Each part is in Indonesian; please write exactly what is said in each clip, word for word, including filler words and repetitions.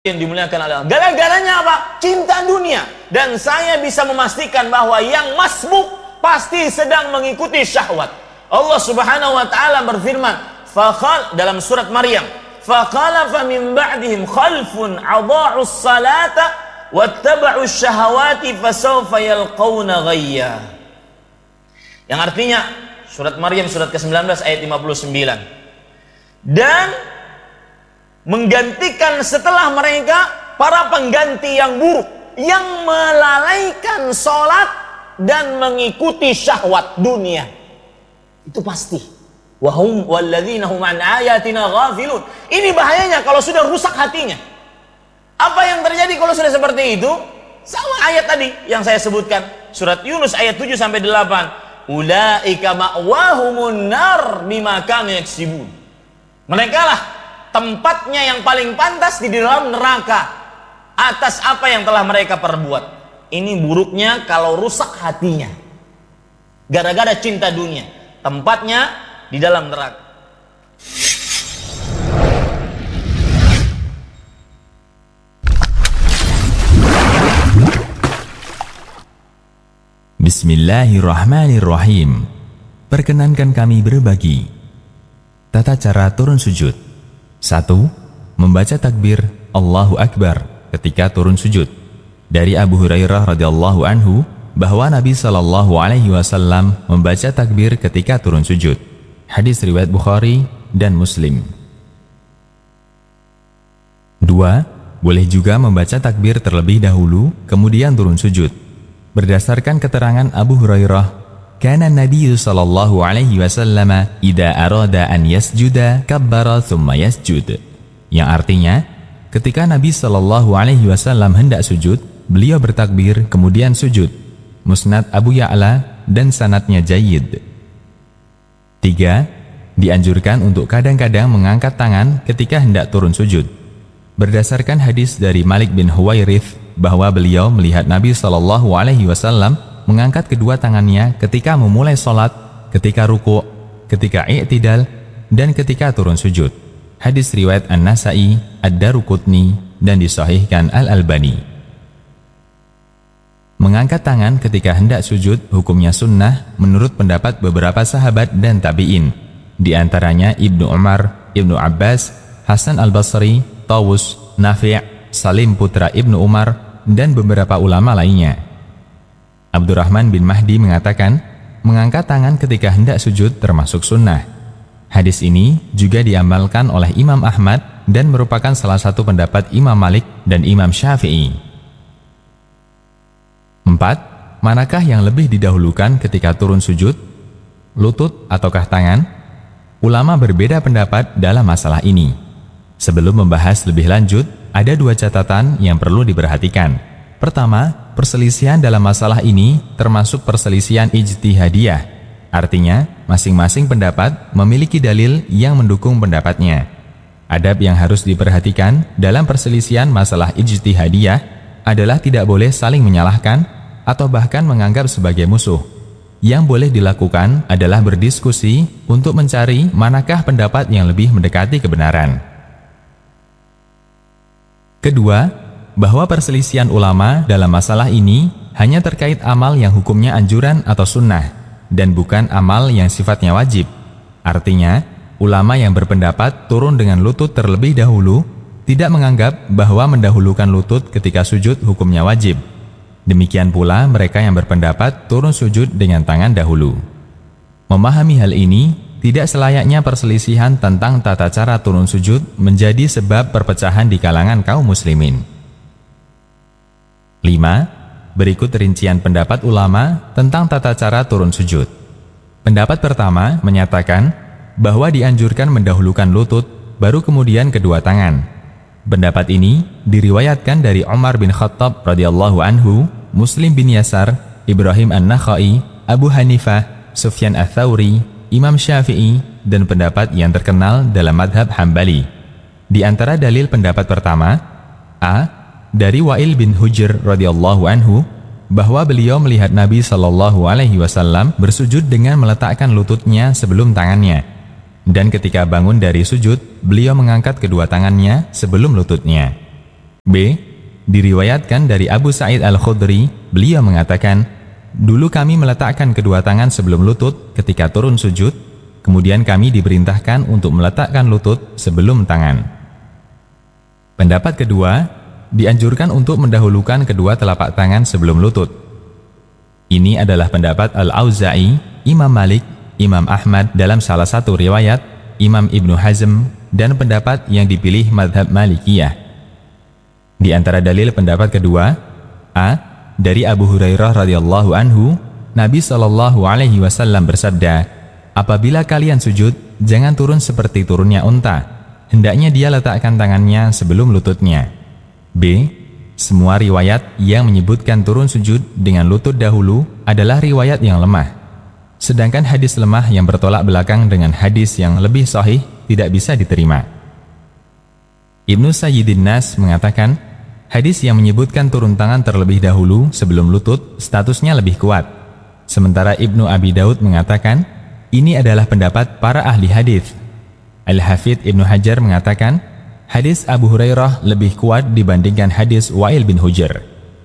yang dimuliakan Allah. Gara-garanya apa? Cinta dunia. Dan saya bisa memastikan bahwa yang masbuk pasti sedang mengikuti syahwat. Allah Subhanahu wa taala berfirman, "Fakhal" dalam surat Maryam, "Fakhalafa min ba'dihim khalfun adha'us salata wattaba'us syahawati fasawfa yalqawna ghayya." Yang artinya surat Maryam surat ke sembilan belas ayat lima puluh sembilan. Dan menggantikan setelah mereka para pengganti yang buruk yang melalaikan sholat dan mengikuti syahwat dunia. Itu pasti. Wahum walladzina hum an ayatina ghafilun. Ini bahayanya kalau sudah rusak hatinya. Apa yang terjadi kalau sudah seperti itu? Sama ayat tadi yang saya sebutkan, surat Yunus ayat tujuh sampai delapan. Ulaika ma'wahumun nar bima kanu yaksibun. Mereka lah tempatnya yang paling pantas di dalam neraka atas apa yang telah mereka perbuat. Ini buruknya kalau rusak hatinya gara-gara cinta dunia. Tempatnya di dalam neraka. Bismillahirrahmanirrahim. Perkenankan kami berbagi tata cara turun sujud. Satu. Membaca takbir Allahu Akbar ketika turun sujud. Dari Abu Hurairah radhiyallahu anhu bahwa Nabi Shallallahu alaihi wasallam membaca takbir ketika turun sujud. Hadis riwayat Bukhari dan Muslim. Dua. Boleh juga membaca takbir terlebih dahulu kemudian turun sujud. Berdasarkan keterangan Abu Hurairah, kana Nabi sallallahu alaihi wasallam idza arada an yasjuda kabbara thumma yasjud. Yang artinya, ketika Nabi sallallahu alaihi wasallam hendak sujud, beliau bertakbir kemudian sujud. Musnad Abu Ya'la dan sanadnya jayyid. Tiga. Dianjurkan untuk kadang-kadang mengangkat tangan ketika hendak turun sujud. Berdasarkan hadis dari Malik bin Huwairith bahwa beliau melihat Nabi sallallahu alaihi wasallam mengangkat kedua tangannya ketika memulai sholat, ketika ruku', ketika i'tidal, dan ketika turun sujud. Hadis riwayat An-Nasa'i, Ad-Daruqutni, dan disahihkan Al-Albani. Mengangkat tangan ketika hendak sujud hukumnya sunnah menurut pendapat beberapa sahabat dan tabi'in, di antaranya Ibnu Umar, Ibnu Abbas, Hasan Al-Basri, Tawus, Nafi', Salim putra Ibnu Umar, dan beberapa ulama lainnya. Abdurrahman bin Mahdi mengatakan, mengangkat tangan ketika hendak sujud termasuk sunnah. Hadis ini juga diamalkan oleh Imam Ahmad dan merupakan salah satu pendapat Imam Malik dan Imam Syafi'i. Empat. Manakah yang lebih didahulukan ketika turun sujud? Lutut ataukah tangan? Ulama berbeda pendapat dalam masalah ini. Sebelum membahas lebih lanjut, ada dua catatan yang perlu diperhatikan. Pertama, perselisihan dalam masalah ini termasuk perselisihan ijtihadiyah. Artinya, masing-masing pendapat memiliki dalil yang mendukung pendapatnya. Adab yang harus diperhatikan dalam perselisihan masalah ijtihadiyah adalah tidak boleh saling menyalahkan atau bahkan menganggap sebagai musuh. Yang boleh dilakukan adalah berdiskusi untuk mencari manakah pendapat yang lebih mendekati kebenaran. Kedua, bahwa perselisihan ulama dalam masalah ini hanya terkait amal yang hukumnya anjuran atau sunnah, dan bukan amal yang sifatnya wajib. Artinya, ulama yang berpendapat turun dengan lutut terlebih dahulu tidak menganggap bahwa mendahulukan lutut ketika sujud hukumnya wajib. Demikian pula mereka yang berpendapat turun sujud dengan tangan dahulu. Memahami hal ini, tidak selayaknya perselisihan tentang tata cara turun sujud menjadi sebab perpecahan di kalangan kaum muslimin. Lima. Berikut rincian pendapat ulama tentang tata cara turun sujud. Pendapat pertama menyatakan bahwa dianjurkan mendahulukan lutut, baru kemudian kedua tangan. Pendapat ini diriwayatkan dari Umar bin Khattab radhiyallahu anhu, Muslim bin Yasar, Ibrahim An-Nakhai, Abu Hanifah, Sufyan Ats-Tsauri, Imam Syafi'i, dan pendapat yang terkenal dalam madhab Hambali. Di antara dalil pendapat pertama, A. Dari Wa'il bin Hujr radhiyallahu anhu, bahwa beliau melihat Nabi Shallallahu alaihi wasallam bersujud dengan meletakkan lututnya sebelum tangannya, dan ketika bangun dari sujud, beliau mengangkat kedua tangannya sebelum lututnya. B. Diriwayatkan dari Abu Sa'id Al-Khudri, beliau mengatakan, dulu kami meletakkan kedua tangan sebelum lutut ketika turun sujud, kemudian kami diperintahkan untuk meletakkan lutut sebelum tangan. Pendapat kedua, dianjurkan untuk mendahulukan kedua telapak tangan sebelum lutut. Ini adalah pendapat Al-Auza'i, Imam Malik, Imam Ahmad dalam salah satu riwayat, Imam Ibnu Hazm, dan pendapat yang dipilih madhab Malikiyah. Di antara dalil pendapat kedua, A. Dari Abu Hurairah radhiyallahu anhu, Nabi shallallahu alaihi wasallam bersabda, apabila kalian sujud, jangan turun seperti turunnya unta. Hendaknya dia letakkan tangannya sebelum lututnya. B. Semua riwayat yang menyebutkan turun sujud dengan lutut dahulu adalah riwayat yang lemah. Sedangkan hadis lemah yang bertolak belakang dengan hadis yang lebih sahih tidak bisa diterima. Ibnu Sayyidin Nas mengatakan, hadis yang menyebutkan turun tangan terlebih dahulu sebelum lutut statusnya lebih kuat. Sementara Ibnu Abi Daud mengatakan, ini adalah pendapat para ahli hadis. Al-Hafidh Ibnu Hajar mengatakan, hadis Abu Hurairah lebih kuat dibandingkan hadis Wa'il bin Hujr.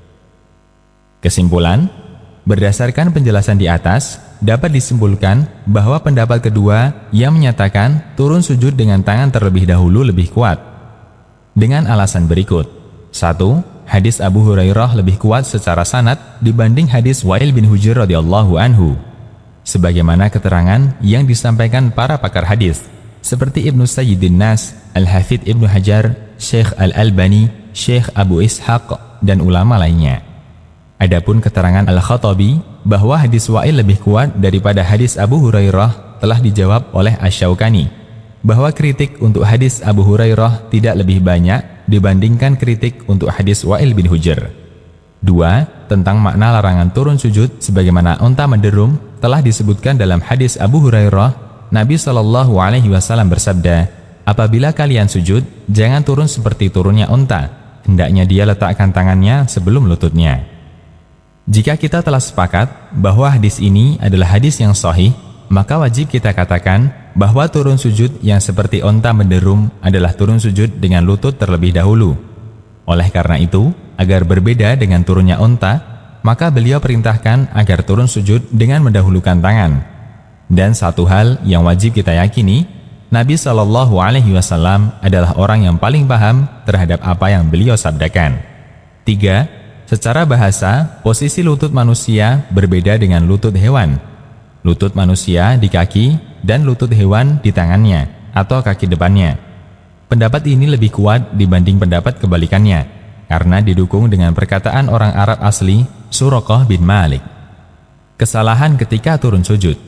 Kesimpulan, berdasarkan penjelasan di atas, dapat disimpulkan bahwa pendapat kedua yang menyatakan turun sujud dengan tangan terlebih dahulu lebih kuat. Dengan alasan berikut. Satu. Hadis Abu Hurairah lebih kuat secara sanad dibanding hadis Wa'il bin Hujr radhiyallahu anhu. Sebagaimana keterangan yang disampaikan para pakar hadis, seperti Ibnu Sayyidin Nas, Al-Hafidh Ibnu Hajar, Syekh Al-Albani, Syekh Abu Ishaq, dan ulama lainnya. Adapun keterangan Al-Khattabi bahwa hadis Wa'il lebih kuat daripada hadis Abu Hurairah telah dijawab oleh Asy-Syaukani, bahwa kritik untuk hadis Abu Hurairah tidak lebih banyak dibandingkan kritik untuk hadis Wa'il bin Hujr. Dua. Tentang makna larangan turun sujud sebagaimana unta menderum telah disebutkan dalam hadis Abu Hurairah, Nabi shallallahu alaihi wasallam bersabda, apabila kalian sujud, jangan turun seperti turunnya unta, hendaknya dia letakkan tangannya sebelum lututnya. Jika kita telah sepakat bahwa hadis ini adalah hadis yang sahih, maka wajib kita katakan bahwa turun sujud yang seperti unta menderum adalah turun sujud dengan lutut terlebih dahulu. Oleh karena itu, agar berbeda dengan turunnya unta, maka beliau perintahkan agar turun sujud dengan mendahulukan tangan. Dan satu hal yang wajib kita yakini, Nabi shallallahu alaihi wasallam adalah orang yang paling paham terhadap apa yang beliau sabdakan. Tiga. Secara bahasa, posisi lutut manusia berbeda dengan lutut hewan. Lutut manusia di kaki dan lutut hewan di tangannya atau kaki depannya. Pendapat ini lebih kuat dibanding pendapat kebalikannya, karena didukung dengan perkataan orang Arab asli, Suraqah bin Malik. Kesalahan ketika turun sujud.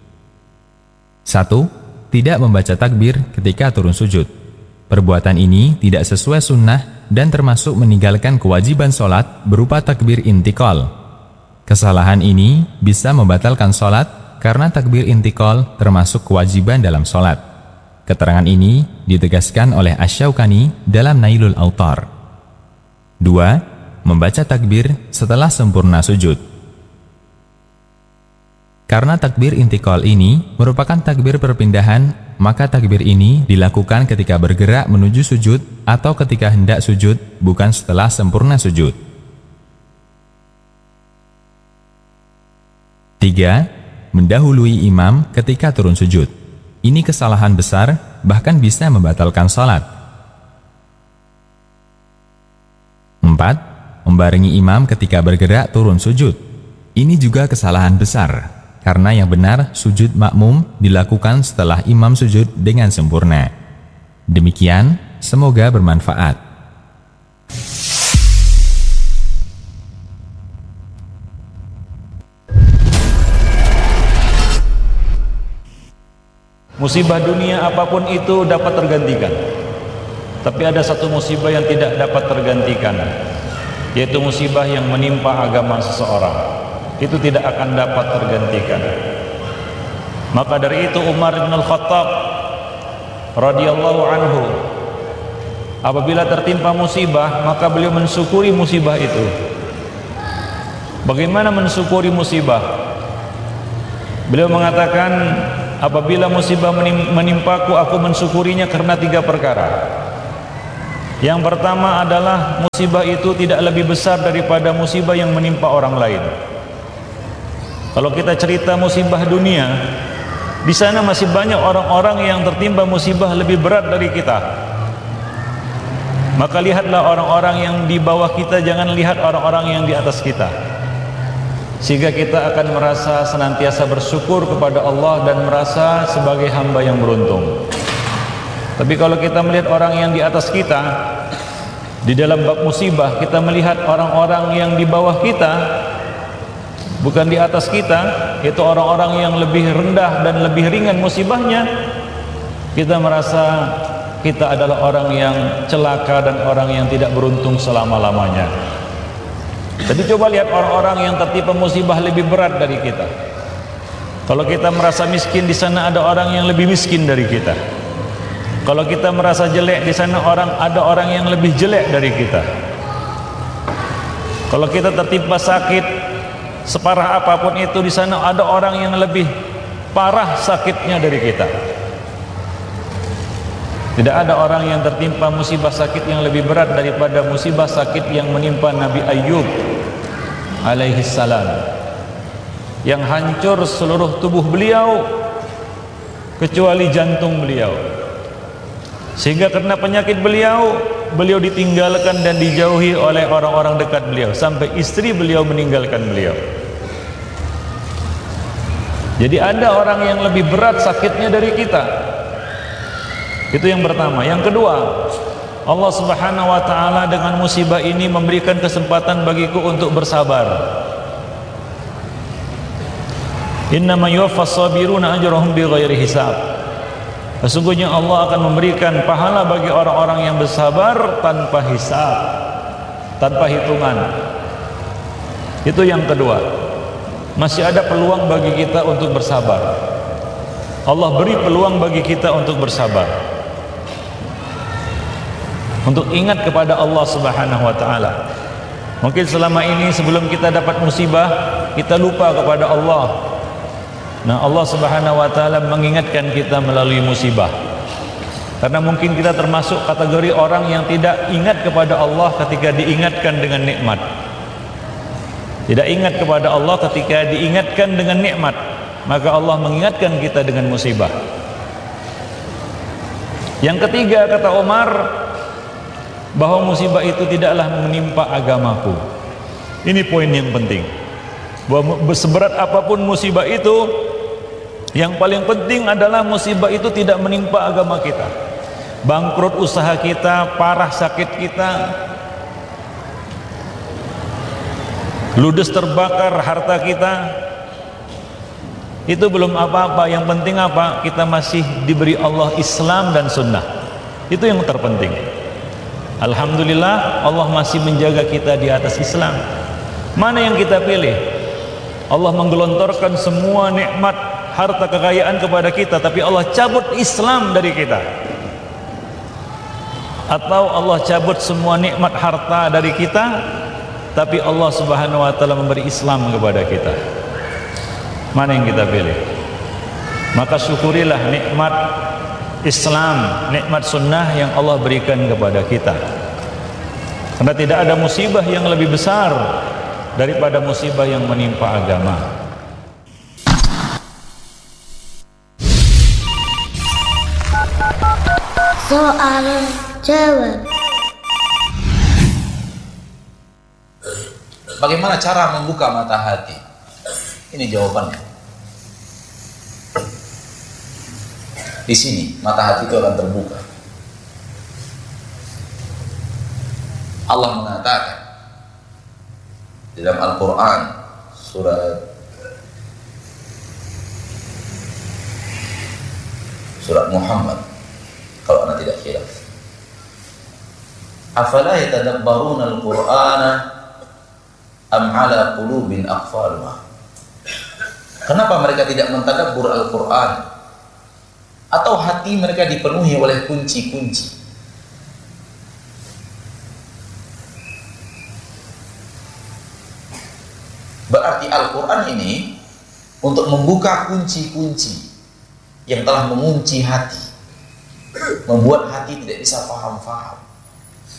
Satu. Tidak membaca takbir ketika turun sujud. Perbuatan ini tidak sesuai sunnah dan termasuk meninggalkan kewajiban sholat berupa takbir intikal. Kesalahan ini bisa membatalkan sholat karena takbir intikal termasuk kewajiban dalam sholat. Keterangan ini ditegaskan oleh Asy-Syaukani dalam Nailul Autar. Dua. Membaca takbir setelah sempurna sujud. Karena takbir intikal ini merupakan takbir perpindahan, maka takbir ini dilakukan ketika bergerak menuju sujud atau ketika hendak sujud, bukan setelah sempurna sujud. Tiga. Mendahului imam ketika turun sujud. Ini kesalahan besar, bahkan bisa membatalkan sholat. Empat. Membarengi imam ketika bergerak turun sujud. Ini juga kesalahan besar, karena yang benar sujud makmum dilakukan setelah imam sujud dengan sempurna. Demikian, semoga bermanfaat. Musibah dunia apapun itu dapat tergantikan, tapi ada satu musibah yang tidak dapat tergantikan, yaitu musibah yang menimpa agama seseorang. Itu tidak akan dapat tergantikan. Maka dari itu Umar bin Al-Khattab radhiyallahu anhu, apabila tertimpa musibah, maka beliau mensyukuri musibah itu. Bagaimana mensyukuri musibah? Beliau mengatakan, apabila musibah menimpaku, aku mensyukurinya karena tiga perkara. Yang pertama adalah musibah itu tidak lebih besar daripada musibah yang menimpa orang lain. Kalau kita cerita musibah dunia, di sana masih banyak orang-orang yang tertimpa musibah lebih berat dari kita. Maka lihatlah orang-orang yang di bawah kita, jangan lihat orang-orang yang di atas kita, sehingga kita akan merasa senantiasa bersyukur kepada Allah dan merasa sebagai hamba yang beruntung. Tapi kalau kita melihat orang yang di atas kita, di dalam bab musibah, kita melihat orang-orang yang di bawah kita, bukan di atas kita, itu orang-orang yang lebih rendah dan lebih ringan musibahnya, kita merasa kita adalah orang yang celaka dan orang yang tidak beruntung selama-lamanya. Jadi coba lihat orang-orang yang tertimpa musibah lebih berat dari kita. Kalau kita merasa miskin, di sana ada orang yang lebih miskin dari kita. Kalau kita merasa jelek, di sana orang ada orang yang lebih jelek dari kita. Kalau kita tertimpa sakit, separah apapun itu, di sana ada orang yang lebih parah sakitnya dari kita. Tidak ada orang yang tertimpa musibah sakit yang lebih berat daripada musibah sakit yang menimpa Nabi Ayyub alaihi salam, yang hancur seluruh tubuh beliau kecuali jantung beliau, sehingga karena penyakit beliau, beliau ditinggalkan dan dijauhi oleh orang-orang dekat beliau, sampai istri beliau meninggalkan beliau. Jadi ada orang yang lebih berat sakitnya dari kita. Itu yang pertama. Yang kedua, Allah Subhanahu wa ta'ala dengan musibah ini memberikan kesempatan bagiku untuk bersabar. Innama yuwaffas sabiruna ajrahum bighairi hisab. Sesungguhnya Allah akan memberikan pahala bagi orang-orang yang bersabar tanpa hisab, tanpa hitungan. Itu yang kedua. Masih ada peluang bagi kita untuk bersabar. Allah beri peluang bagi kita untuk bersabar, untuk ingat kepada Allah Subhanahu wa ta'ala. Mungkin selama ini sebelum kita dapat musibah, kita lupa kepada Allah. Nah, Allah Subhanahu wa ta'ala mengingatkan kita melalui musibah. Karena mungkin kita termasuk kategori orang yang tidak ingat kepada Allah ketika diingatkan dengan nikmat. Tidak ingat kepada Allah ketika diingatkan dengan nikmat, maka Allah mengingatkan kita dengan musibah. Yang ketiga, kata Umar, bahwa musibah itu tidaklah menimpa agamaku. Ini poin yang penting, bahwa seberat apapun musibah itu, yang paling penting adalah musibah itu tidak menimpa agama kita. Bangkrut usaha kita, parah sakit kita, ludes terbakar harta kita, itu belum apa-apa. Yang penting apa? Kita masih diberi Allah Islam dan sunnah. Itu yang terpenting. Alhamdulillah, Allah masih menjaga kita di atas Islam. Mana yang kita pilih? Allah menggelontorkan semua nikmat harta kekayaan kepada kita, tapi Allah cabut Islam dari kita. Atau Allah cabut semua nikmat harta dari kita, tapi Allah Subhanahu wa ta'ala memberi Islam kepada kita. Mana yang kita pilih? Maka syukurilah nikmat Islam, nikmat sunnah yang Allah berikan kepada kita. Karena tidak ada musibah yang lebih besar daripada musibah yang menimpa agama. Soal jawab. Bagaimana cara membuka mata hati? Ini jawabannya. Di sini mata hati itu akan terbuka. Allah mengatakan di dalam Al-Quran surat surat Muhammad, kalau anda tidak khilaf, afala yatadabbaruna al-Qur'ana am ala qulubin aqfalha. Kenapa mereka tidak mentadabbur Al-Quran? Atau hati mereka dipenuhi oleh kunci-kunci? Berarti Al-Quran ini untuk membuka kunci-kunci yang telah mengunci hati, membuat hati tidak bisa paham-paham.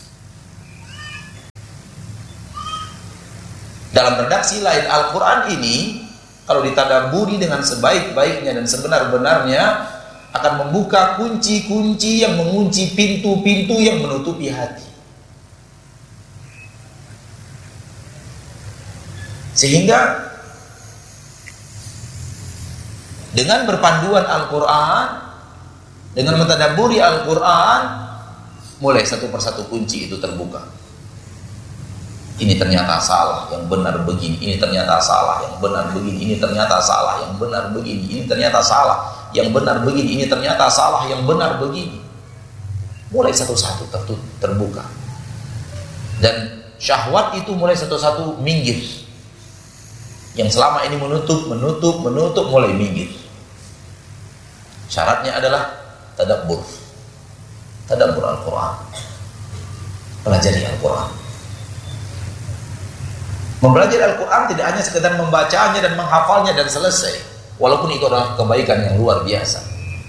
Dalam redaksi lain, Al-Quran ini kalau ditadaburi dengan sebaik-baiknya dan sebenar-benarnya akan membuka kunci-kunci yang mengunci pintu-pintu yang menutupi hati. Sehingga dengan berpanduan Al-Quran, dengan mentadaburi Al-Quran, mulai satu persatu kunci itu terbuka. Ini ternyata salah, yang benar begini. Ini ternyata salah, yang benar begini. Ini ternyata salah, yang benar begini. Ini ternyata salah, yang benar begini. Ini ternyata salah, yang benar begini. Mulai satu-satu terbuka. Dan syahwat itu mulai satu-satu minggir. Yang selama ini menutup, menutup, menutup, mulai minggir. Syaratnya adalah tadabbur. Tadabbur Al-Quran. Pelajari Al-Quran. Mempelajari Al-Quran tidak hanya sekedar membacanya dan menghafalnya dan selesai, walaupun itu adalah kebaikan yang luar biasa.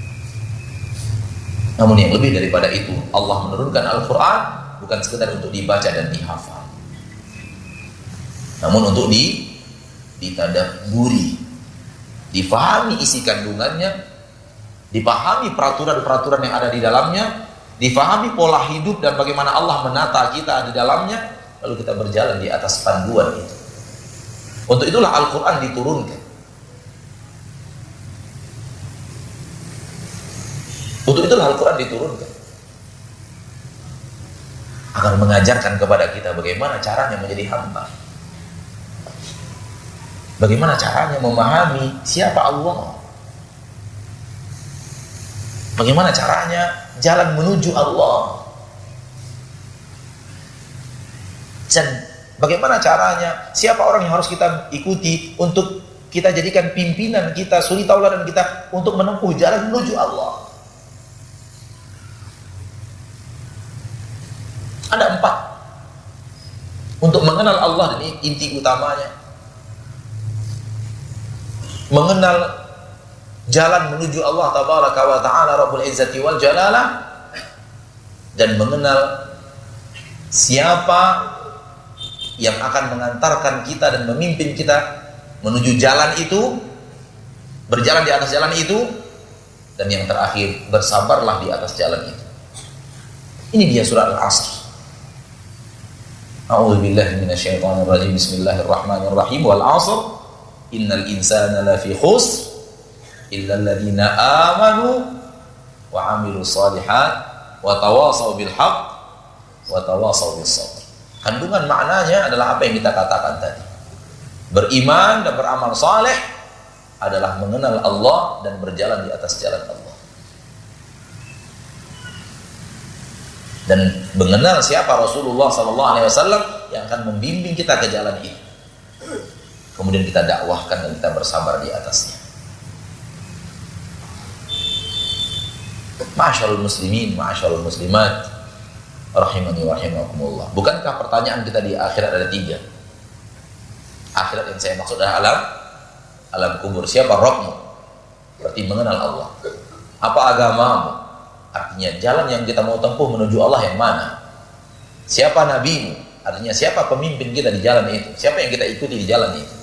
Namun yang lebih daripada itu, Allah menurunkan Al-Quran bukan sekedar untuk dibaca dan dihafal, namun untuk di ditadabburi, difahami isi kandungannya, dipahami peraturan-peraturan yang ada di dalamnya, difahami pola hidup dan bagaimana Allah menata kita di dalamnya. Lalu kita berjalan di atas panduan itu. Untuk itulah Al-Quran diturunkan. Untuk itulah Al-Quran diturunkan. Agar mengajarkan kepada kita bagaimana caranya menjadi hamba. Bagaimana caranya memahami siapa Allah. Bagaimana caranya jalan menuju Allah. Dan bagaimana caranya, siapa orang yang harus kita ikuti untuk kita jadikan pimpinan kita, suri tauladan kita untuk menempuh jalan menuju Allah. Ada empat untuk mengenal Allah, dan ini inti utamanya. Mengenal jalan menuju Allah tabaraka wa ta'ala Rabbul Izzati wal Jalalah, dan mengenal siapa yang akan mengantarkan kita dan memimpin kita menuju jalan itu, berjalan di atas jalan itu, dan yang terakhir, bersabarlah di atas jalan itu. Ini dia surah Al-Asr. A'udzubillahi minasyaitonirrajim. Bismillahirrahmanirrahim. Wal 'asr innal insana lafi khusr illa alladziina aamanu wa 'amilus shalihat wa tawashaw bil haqq wa tawashaw bis sabr. Kandungan maknanya adalah apa yang kita katakan tadi. Beriman dan beramal saleh adalah mengenal Allah dan berjalan di atas jalan Allah. Dan mengenal siapa Rasulullah sallallahu alaihi wasallam yang akan membimbing kita ke jalan itu. Kemudian kita dakwahkan dan kita bersabar di atasnya. Ma'asyarul muslimin, ma'asyarul muslimat, rahimani wa rahimakumullah. Bukankah pertanyaan kita di akhirat ada tiga? Akhirat yang saya maksud adalah alam alam kubur. Siapa Rabbmu? Berarti mengenal Allah. Apa agamamu? Artinya jalan yang kita mau tempuh menuju Allah yang mana? Siapa nabimu? Artinya siapa pemimpin kita di jalan itu? Siapa yang kita ikuti di jalan itu?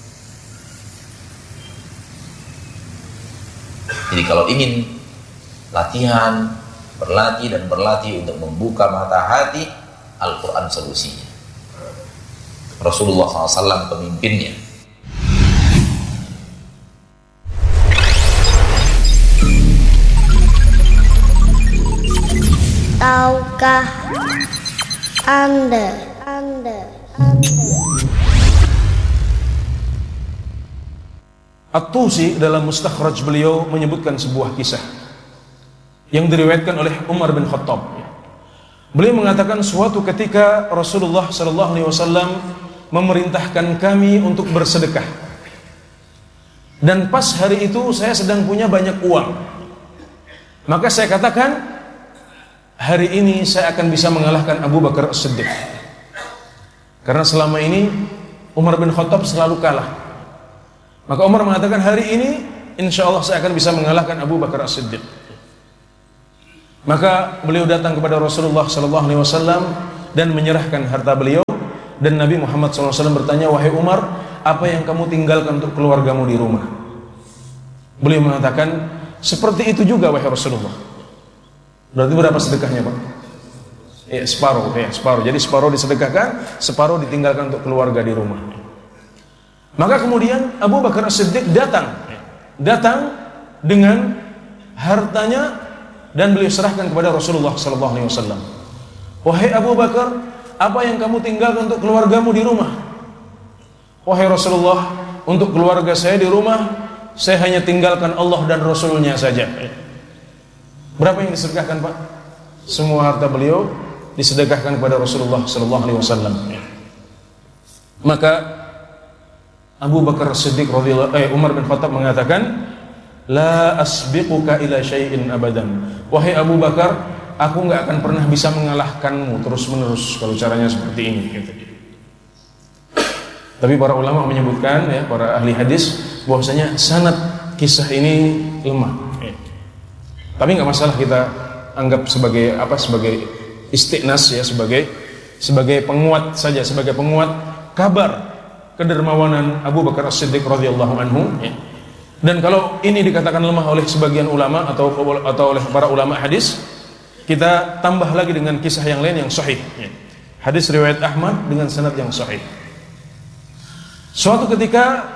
Jadi kalau ingin latihan, berlatih dan berlatih untuk membuka mata hati, Al-Quran solusinya. Rasulullah shallallahu alaihi wasallam pemimpinnya. Tahukah Anda, Anda, Anda. At-Tusi dalam mustakhraj beliau menyebutkan sebuah kisah yang diriwayatkan oleh Umar bin Khattab. Beliau mengatakan suatu ketika Rasulullah sallallahu alaihi wasallam memerintahkan kami untuk bersedekah. Dan pas hari itu saya sedang punya banyak uang. Maka saya katakan, hari ini saya akan bisa mengalahkan Abu Bakar As-Siddiq. Karena selama ini Umar bin Khattab selalu kalah. Maka Umar mengatakan, hari ini insya Allah saya akan bisa mengalahkan Abu Bakar As-Siddiq. Maka beliau datang kepada Rasulullah sallallahu alaihi wasallam dan menyerahkan harta beliau dan Nabi Muhammad shallallahu alaihi wasallam bertanya, wahai Umar, apa yang kamu tinggalkan untuk keluargamu di rumah? Beliau mengatakan, seperti itu juga wahai Rasulullah. Berarti berapa sedekahnya, Pak? Ya, separuh, ya, separuh. Jadi separuh disedekahkan, separuh ditinggalkan untuk keluarga di rumah. Maka kemudian Abu Bakar As-Siddiq datang, datang dengan hartanya dan beliau serahkan kepada Rasulullah sallallahu alaihi wasallam. Wahai Abu Bakar, apa yang kamu tinggalkan untuk keluargamu di rumah? Wahai Rasulullah, untuk keluarga saya di rumah, saya hanya tinggalkan Allah dan Rasulnya saja. Berapa yang disedekahkan, Pak? Semua harta beliau disedekahkan kepada Rasulullah sallallahu alaihi wasallam. Maka Abu Bakar Siddiq radhiyallahu eh Umar bin Khattab mengatakan, la asbiquka ila syai'in abadan. Wahai Abu Bakar, aku enggak akan pernah bisa mengalahkanmu terus-menerus kalau caranya seperti ini, gitu. Tapi para ulama menyebutkan, ya, para ahli hadis, bahwasanya sanad kisah ini lemah. Tapi enggak masalah, kita anggap sebagai apa? Sebagai istiqnas, ya, sebagai sebagai penguat saja, sebagai penguat kabar kedermawanan Abu Bakar As-Siddiq radhiyallahu anhu, ya. Dan kalau ini dikatakan lemah oleh sebagian ulama atau atau oleh para ulama hadis, kita tambah lagi dengan kisah yang lain yang sahih, ya. Hadis riwayat Ahmad dengan sanad yang sahih. Suatu ketika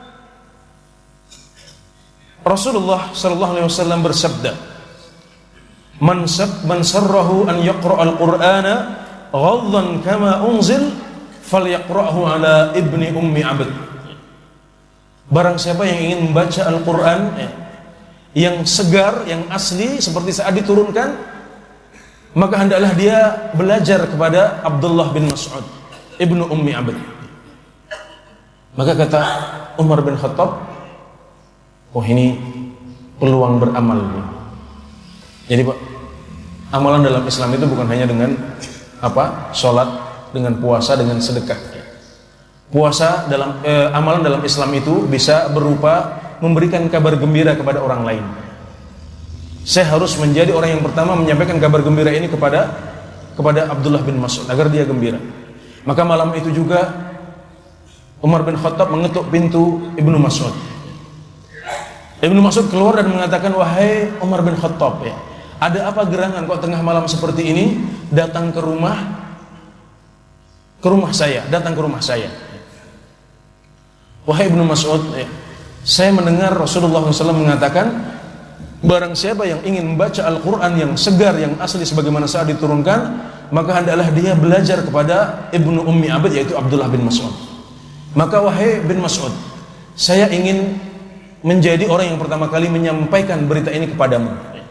Rasulullah sallallahu alaihi wasallam bersabda, Man sab man sarrahu an yaqra al-Qur'ana ghaddan kama unzil falyaqra'hu ala ibni ummi abd. Barang siapa yang ingin membaca Al-Qur'an, ya, yang segar, yang asli seperti saat diturunkan, maka hendaklah dia belajar kepada Abdullah bin Mas'ud ibnu ummi abd. Maka kata Umar bin Khattab, oh ini peluang beramal. Jadi Pak, amalan dalam Islam itu bukan hanya dengan apa? Salat, dengan puasa, dengan sedekah. Puasa dalam eh, amalan dalam Islam itu bisa berupa memberikan kabar gembira kepada orang lain. Saya harus menjadi orang yang pertama menyampaikan kabar gembira ini kepada kepada Abdullah bin Mas'ud agar dia gembira. Maka malam itu juga Umar bin Khattab mengetuk pintu Ibnu Mas'ud. Ibnu Mas'ud keluar dan mengatakan, wahai Umar bin Khattab, ya, ada apa gerangan kok tengah malam seperti ini datang ke rumah ke rumah saya, datang ke rumah saya. Wahai Ibnu Mas'ud, ya, saya mendengar Rasulullah shallallahu alaihi wasallam mengatakan, barang siapa yang ingin membaca Al-Quran yang segar, yang asli sebagaimana saat diturunkan, maka hendaklah dia belajar kepada Ibnu Ummi Abd, yaitu Abdullah bin Mas'ud. Maka wahai bin Mas'ud, saya ingin menjadi orang yang pertama kali menyampaikan berita ini kepadamu.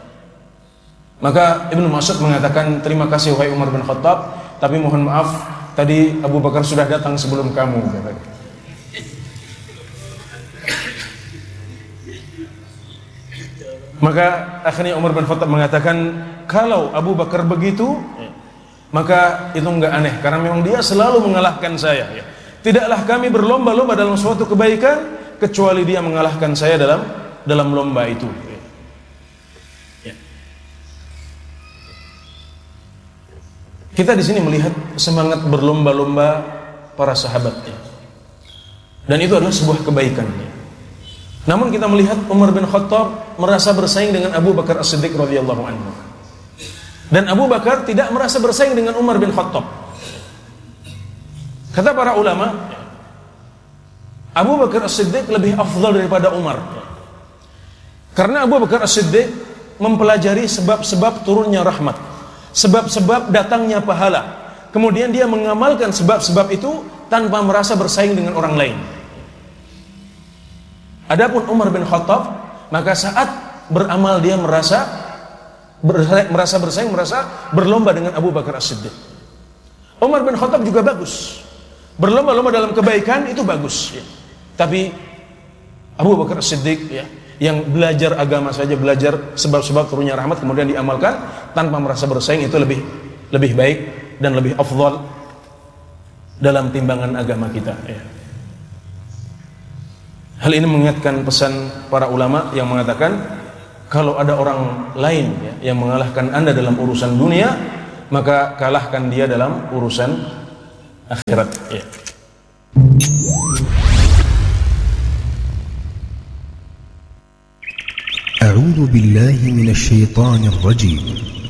Maka Ibnu Mas'ud mengatakan, terima kasih wahai Umar bin Khattab, tapi mohon maaf, tadi Abu Bakar sudah datang sebelum kamu. Maka akhirnya Umar bin Khattab mengatakan, kalau Abu Bakar begitu, maka itu enggak aneh, karena memang dia selalu mengalahkan saya. Tidaklah kami berlomba-lomba dalam suatu kebaikan kecuali dia mengalahkan saya dalam dalam lomba itu. Ya. Kita di sini melihat semangat berlomba-lomba para sahabatnya, dan itu adalah sebuah kebaikan. Namun kita melihat Umar bin Khattab merasa bersaing dengan Abu Bakar As-Siddiq radhiyallahu anhu, dan Abu Bakar tidak merasa bersaing dengan Umar bin Khattab. Kata para ulama, Abu Bakar As-Siddiq lebih afdal daripada Umar, karena Abu Bakar As-Siddiq mempelajari sebab-sebab turunnya rahmat, sebab-sebab datangnya pahala, kemudian dia mengamalkan sebab-sebab itu tanpa merasa bersaing dengan orang lain. Adapun Umar bin Khattab, maka saat beramal dia merasa merasa bersaing, merasa berlomba dengan Abu Bakar As-Siddiq. Umar bin Khattab juga bagus, berlomba-lomba dalam kebaikan itu bagus, ya. Tapi Abu Bakar As-Siddiq, ya, yang belajar agama saja, belajar sebab-sebab turunnya rahmat kemudian diamalkan tanpa merasa bersaing, itu lebih lebih baik dan lebih afdal dalam timbangan agama kita, ya. Hal ini mengingatkan pesan para ulama yang mengatakan, kalau ada orang lain, ya, yang mengalahkan Anda dalam urusan dunia, maka kalahkan dia dalam urusan akhirat. Ya. أعوذ بالله من الشيطان الرجيم